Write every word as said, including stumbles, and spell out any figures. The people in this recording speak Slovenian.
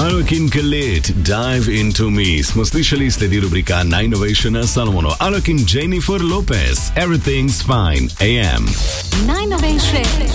Alok in Khaled, Dive Into Me. Smo slišali, sledi rubrika najnovejše na Salomonu. Alok in Jennifer Lopez, Everything's Fine, A M. Najnovejše